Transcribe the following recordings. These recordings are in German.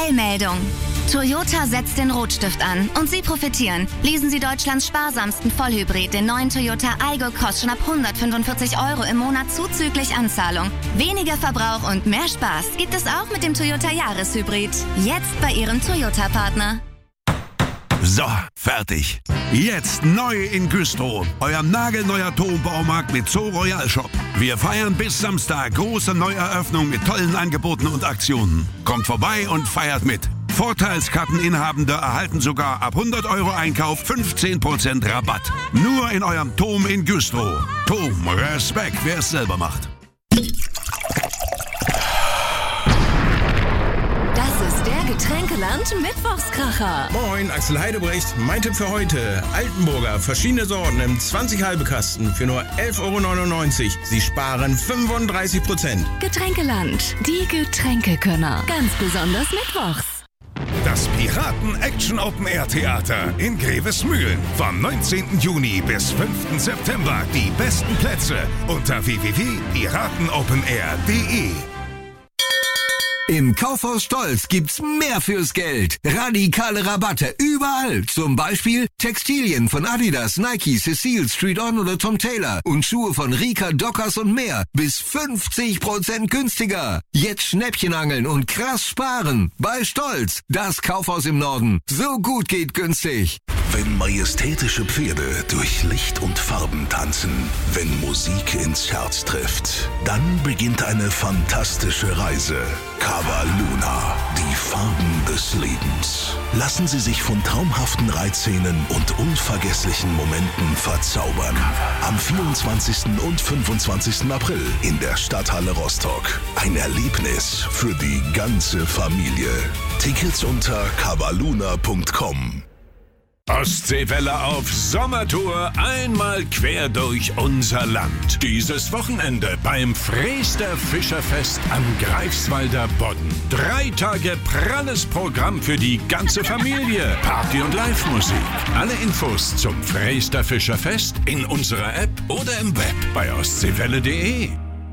Eilmeldung. Toyota setzt den Rotstift an und Sie profitieren. Leasen Sie Deutschlands sparsamsten Vollhybrid, den neuen Toyota Aygo Cross, schon ab 145 € im Monat zuzüglich Anzahlung. Weniger Verbrauch und mehr Spaß gibt es auch mit dem Toyota Jahreshybrid. Jetzt bei Ihrem Toyota-Partner. So, fertig. Jetzt neu in Güstrow. Euer nagelneuer Turmbaumarkt mit Zoo Royal Shop. Wir feiern bis Samstag große Neueröffnung mit tollen Angeboten und Aktionen. Kommt vorbei und feiert mit. Vorteilskarteninhabende erhalten sogar ab 100 € Einkauf 15% Rabatt. Nur in eurem Tom in Güstrow. Tom, Respekt, wer es selber macht. Das ist der Getränkeland Mittwochskracher. Moin, Axel Heidebrecht. Mein Tipp für heute. Altenburger, verschiedene Sorten im 20 halbe Kasten für nur 11,99 €. Sie sparen 35%. Getränkeland, die Getränkekönner. Ganz besonders mittwochs. Das Piraten-Action-Open-Air-Theater in Grevesmühlen. Vom 19. Juni bis 5. September. Die besten Plätze unter www.piratenopenair.de. Im Kaufhaus Stolz gibt's mehr fürs Geld. Radikale Rabatte überall. Zum Beispiel Textilien von Adidas, Nike, Cecile, Street On oder Tom Taylor. Und Schuhe von Rika, Dockers und mehr. Bis 50% günstiger. Jetzt Schnäppchen angeln und krass sparen. Bei Stolz. Das Kaufhaus im Norden. So gut geht günstig. Wenn majestätische Pferde durch Licht und Farben tanzen, wenn Musik ins Herz trifft, dann beginnt eine fantastische Reise. Cava Luna, die Farben des Lebens. Lassen Sie sich von traumhaften Reitszenen und unvergesslichen Momenten verzaubern. Am 24. und 25. April in der Stadthalle Rostock. Ein Erlebnis für die ganze Familie. Tickets unter cavaluna.com. Ostseewelle auf Sommertour, einmal quer durch unser Land. Dieses Wochenende beim Freester Fischerfest am Greifswalder Bodden. 3 Tage pralles Programm für die ganze Familie. Party und Live-Musik. Alle Infos zum Freester Fischerfest in unserer App oder im Web bei ostseewelle.de.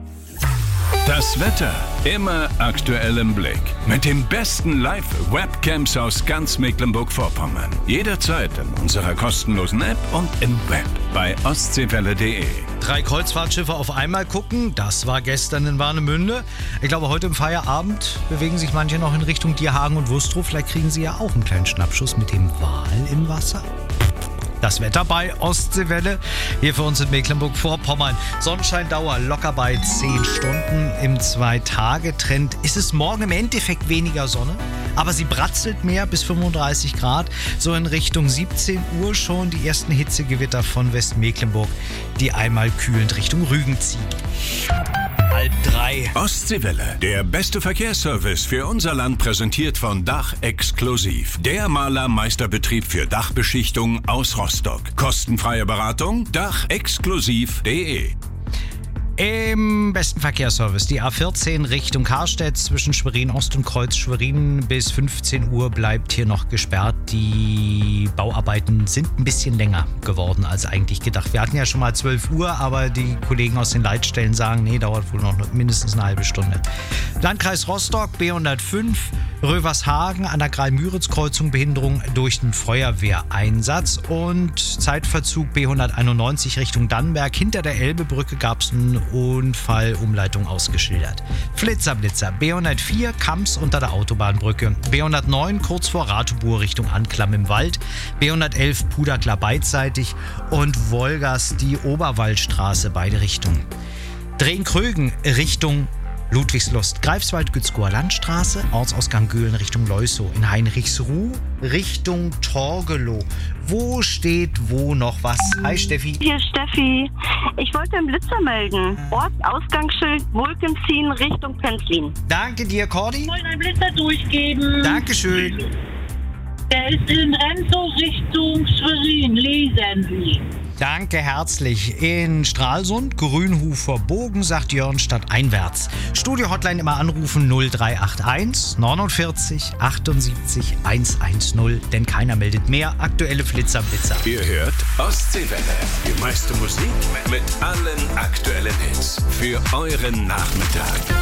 Das Wetter immer aktuell im Blick. Mit den besten Live-Webcams aus ganz Mecklenburg-Vorpommern. Jederzeit in unserer kostenlosen App und im Web bei ostseewelle.de. 3 Kreuzfahrtschiffe auf einmal gucken, das war gestern in Warnemünde. Ich glaube, heute im Feierabend bewegen sich manche noch in Richtung Dierhagen und Wustrow. Vielleicht kriegen sie ja auch einen kleinen Schnappschuss mit dem Wal im Wasser. Das Wetter bei Ostseewelle, hier für uns in Mecklenburg-Vorpommern. Sonnenscheindauer locker bei 10 Stunden. Im 2-Tage-Trend ist es morgen im Endeffekt weniger Sonne, aber sie bratzelt mehr bis 35 Grad. So in Richtung 17 Uhr schon die ersten Hitzegewitter von Westmecklenburg, die einmal kühlend Richtung Rügen ziehen. 2:30. Ostseewelle, der beste Verkehrsservice für unser Land, präsentiert von Dach Exklusiv. Der Malermeisterbetrieb für Dachbeschichtung aus Rostock. Kostenfreie Beratung, dachexklusiv.de. Im besten Verkehrsservice die A14 Richtung Karstedt zwischen Schwerin Ost und Kreuz Schwerin. Bis 15 Uhr bleibt hier noch gesperrt. Die Bauarbeiten sind ein bisschen länger geworden als eigentlich gedacht. Wir hatten ja schon mal 12 Uhr, aber die Kollegen aus den Leitstellen sagen, nee, dauert wohl noch mindestens eine halbe Stunde. Landkreis Rostock, B105, Rövershagen an der Greil-Müritz-Kreuzung, Behinderung durch den Feuerwehreinsatz und Zeitverzug B191 Richtung Dannenberg. Hinter der Elbebrücke gab es einen Unfall, Umleitung ausgeschildert. Flitzerblitzer, B104 Kamps unter der Autobahnbrücke, B109 kurz vor Ratebur Richtung Anklam im Wald, B111 Puderklar beidseitig und Wolgast die Oberwaldstraße beide Richtungen. Drehen-Krögen Richtung Ludwigslust, Greifswald-Gützkower Landstraße, Ortsausgang Göhlen Richtung Leusow, in Heinrichsruh Richtung Torgelow. Wo steht wo noch was? Hi Steffi. Hier ist Steffi. Ich wollte einen Blitzer melden. Ortsausgangsschild Wolkensien Richtung Penzlin. Danke dir, Cordi. Ich wollte einen Blitzer durchgeben. Dankeschön. Der ist in Renzo Richtung Schwerin. Lesen Sie. Danke herzlich. In Stralsund, Grünhufer Bogen, sagt Jörn, statt einwärts. Studio-Hotline immer anrufen 0381 49 78 110, denn keiner meldet mehr. Aktuelle Blitzer. Ihr hört Ostseewelle. Die meiste Musik mit allen aktuellen Hits für euren Nachmittag.